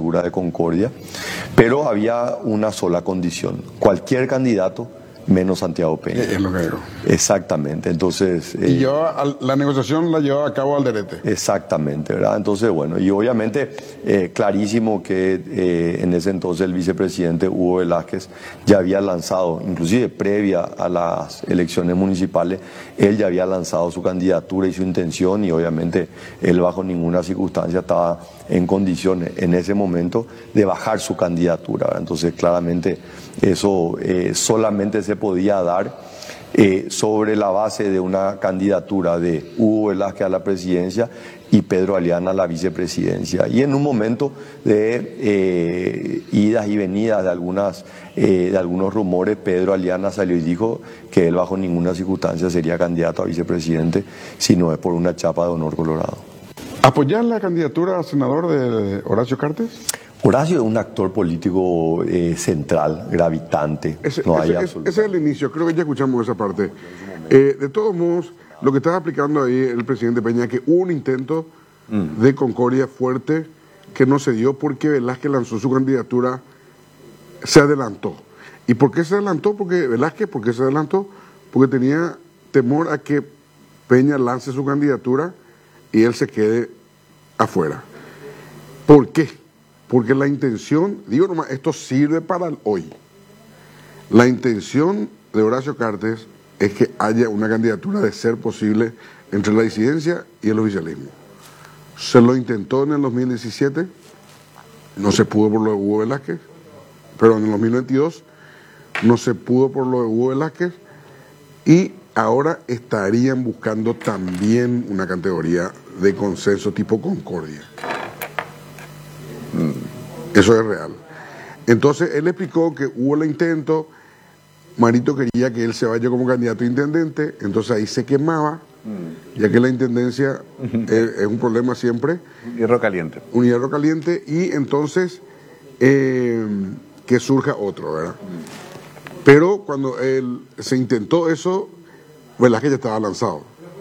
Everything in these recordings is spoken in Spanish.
candidatura de Concordia, pero había una sola condición: cualquier candidato menos Santiago Peña. Es lo que digo. Exactamente, entonces... Y la negociación la llevaba a cabo Alderete. Exactamente, ¿verdad? Entonces, bueno, y obviamente clarísimo que en ese entonces el vicepresidente Hugo Velázquez ya había lanzado, inclusive previa a las elecciones municipales, él ya había lanzado su candidatura y su intención, y obviamente él bajo ninguna circunstancia estaba en condiciones en ese momento de bajar su candidatura, ¿verdad? Entonces, claramente eso solamente se podía dar sobre la base de una candidatura de Hugo Velázquez a la presidencia y Pedro Aliana a la vicepresidencia. Y en un momento de idas y venidas de algunos rumores, Pedro Aliana salió y dijo que él bajo ninguna circunstancia sería candidato a vicepresidente si no es por una chapa de honor colorado. ¿Apoyar la candidatura a senador de Horacio Cartes? Horacio es un actor político central, gravitante. Ese es el inicio, creo que ya escuchamos esa parte. De todos modos, lo que estaba explicando ahí el presidente Peña, que hubo un intento de Concordia fuerte que no se dio porque Velázquez lanzó su candidatura, se adelantó. ¿Y por qué se adelantó? ¿Por qué se adelantó? Porque tenía temor a que Peña lance su candidatura y él se quede afuera. ¿Por qué? Porque la intención, digo nomás, esto sirve para el hoy. La intención de Horacio Cartes es que haya una candidatura, de ser posible, entre la disidencia y el oficialismo. Se lo intentó en el 2017, no se pudo por lo de Hugo Velázquez, pero en el 2022 no se pudo por lo de Hugo Velázquez, y ahora estarían buscando también una categoría de consenso tipo Concordia. Eso es real. Entonces él explicó que hubo el intento, Marito quería que él se vaya como candidato a intendente, entonces ahí se quemaba, ya que la intendencia es un problema siempre. Un hierro caliente. Un hierro caliente, y entonces que surja otro, ¿verdad? Pero cuando se intentó eso, Velázquez ya estaba lanzado.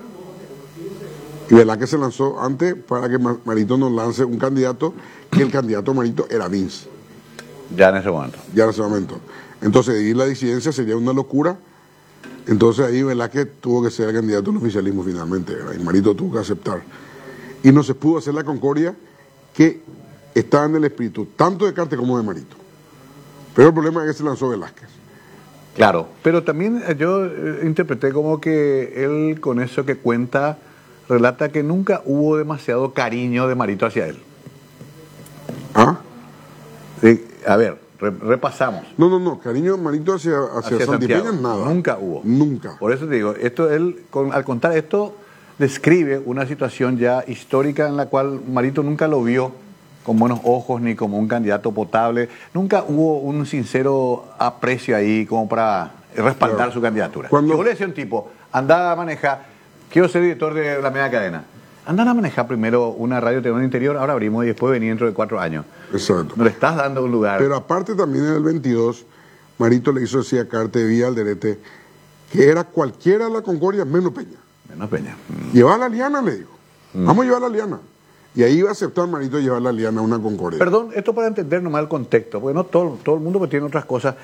Y Velázquez se lanzó antes para que Marito nos lance un candidato, que el candidato Marito era Vince. Ya en ese momento. Ya en ese momento. Entonces, ir la disidencia sería una locura. Entonces ahí Velázquez tuvo que ser el candidato al oficialismo finalmente, ¿verdad? Y Marito tuvo que aceptar. Y no se pudo hacer la Concordia que estaba en el espíritu, tanto de Cartes como de Marito. Pero el problema es que se lanzó Velázquez. Claro, pero también yo interpreté como que él con eso que cuenta relata que nunca hubo demasiado cariño de Marito hacia él. ¿Ah? A ver, repasamos. No, cariño de Marito hacia Santiago, nada. Nunca hubo. Nunca. Por eso te digo, al contar esto, describe una situación ya histórica en la cual Marito nunca lo vio con buenos ojos ni como un candidato potable. Nunca hubo un sincero aprecio ahí como para respaldar su candidatura. Si vos le decís a un tipo, anda a manejar, quiero ser director de la media cadena. Andan a manejar primero una radio televisión interior, ahora abrimos y después venir dentro de 4 años. Exacto. No le estás dando un lugar. Pero aparte también en el 22, Marito le hizo decir a Cartes vía Alderete que era cualquiera de la Concordia menos Peña. Menos Peña. Llevar la Aliana, le dijo. Vamos a llevar la Aliana. Y ahí iba a aceptar Marito llevar la Aliana a una Concordia. Perdón, esto para entender nomás el contexto, porque no todo el mundo pues tiene otras cosas.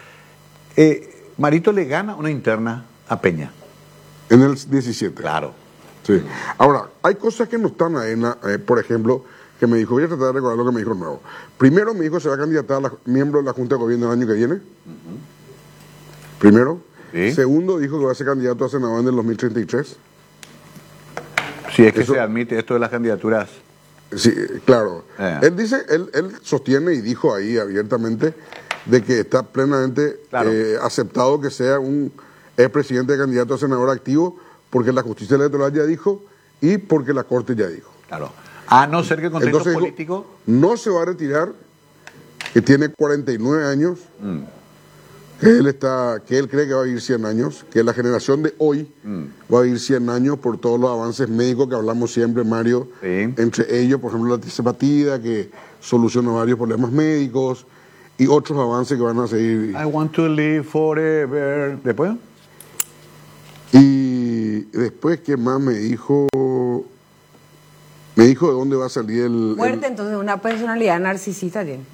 Marito le gana una interna a Peña. En el 17. Claro. Sí. Ahora, hay cosas que no están ahí, por ejemplo, que me dijo, voy a tratar de recordar lo que me dijo nuevo. Primero me dijo que será candidata a miembro de la Junta de Gobierno el año que viene. Primero. ¿Sí? Segundo, dijo que va a ser candidato a senador en el 2033. Si es que se admite esto de las candidaturas. Sí, claro. Él dice, él sostiene y dijo ahí abiertamente de que está plenamente aceptado que sea un expresidente candidato a senador activo, porque la justicia electoral ya dijo y porque la corte ya dijo. Claro. A no ser que el contexto político... No se va a retirar, que tiene 49 años, que él cree que va a vivir 100 años, que la generación de hoy va a vivir 100 años por todos los avances médicos que hablamos siempre, Mario. Sí. Entre ellos, por ejemplo, la tisepatida, que soluciona varios problemas médicos, y otros avances que van a seguir. I want to live forever. ¿Después? Y después, ¿qué más me dijo? Me dijo de dónde va a salir Muerte, entonces una personalidad narcisista tiene.